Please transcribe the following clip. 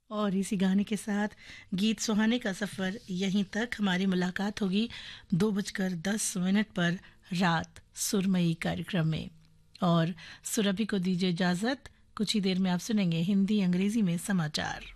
और इसी गाने के साथ गीत सुहाने का सफ़र यहीं तक। हमारी मुलाकात होगी 2:10 पर रात सुरमई कार्यक्रम में। और सुरभि को दीजिए इजाज़त। कुछ ही देर में आप सुनेंगे हिंदी अंग्रेजी में समाचार।